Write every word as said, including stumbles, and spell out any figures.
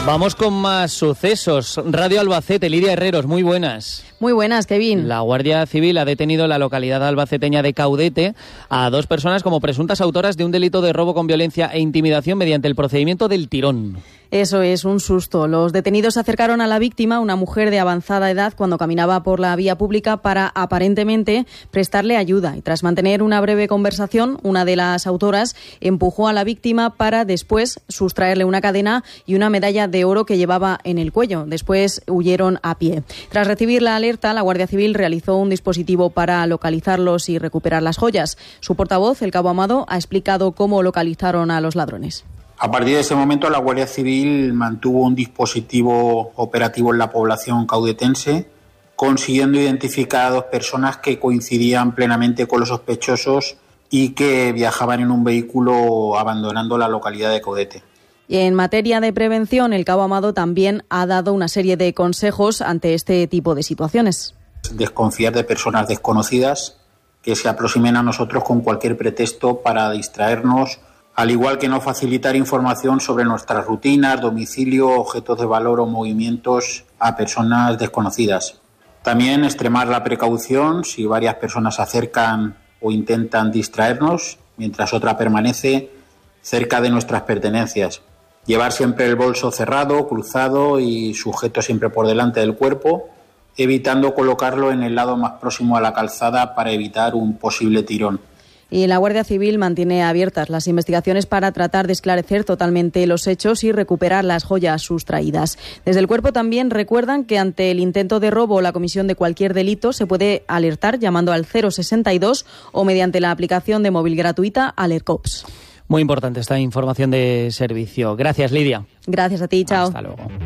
Vamos con más sucesos. Radio Albacete, Lidia Herreros, muy buenas. Muy buenas, Kevin. La Guardia Civil ha detenido en la localidad albaceteña de Caudete a dos personas como presuntas autoras de un delito de robo con violencia e intimidación mediante el procedimiento del tirón. Eso es un susto. Los detenidos se acercaron a la víctima, una mujer de avanzada edad, cuando caminaba por la vía pública para, aparentemente, prestarle ayuda. Y tras mantener una breve conversación, una de las autoras empujó a la víctima para después sustraerle una cadena y una medalla de oro que llevaba en el cuello. Después huyeron a pie. Tras recibir la alerta, la Guardia Civil realizó un dispositivo para localizarlos y recuperar las joyas. Su portavoz, el cabo Amado, ha explicado cómo localizaron a los ladrones. A partir de ese momento, la Guardia Civil mantuvo un dispositivo operativo en la población caudetense, consiguiendo identificar a dos personas que coincidían plenamente con los sospechosos y que viajaban en un vehículo abandonando la localidad de Caudete. Y en materia de prevención, el cabo Amado también ha dado una serie de consejos ante este tipo de situaciones. Desconfiar de personas desconocidas que se aproximen a nosotros con cualquier pretexto para distraernos, al igual que no facilitar información sobre nuestras rutinas, domicilio, objetos de valor o movimientos a personas desconocidas. También extremar la precaución si varias personas se acercan o intentan distraernos, mientras otra permanece cerca de nuestras pertenencias. Llevar siempre el bolso cerrado, cruzado y sujeto siempre por delante del cuerpo, evitando colocarlo en el lado más próximo a la calzada para evitar un posible tirón. Y la Guardia Civil mantiene abiertas las investigaciones para tratar de esclarecer totalmente los hechos y recuperar las joyas sustraídas. Desde el cuerpo también recuerdan que ante el intento de robo o la comisión de cualquier delito se puede alertar llamando al cero sesenta y dos o mediante la aplicación de móvil gratuita AlertCops. Muy importante esta información de servicio. Gracias, Lidia. Gracias a ti, chao. Hasta luego.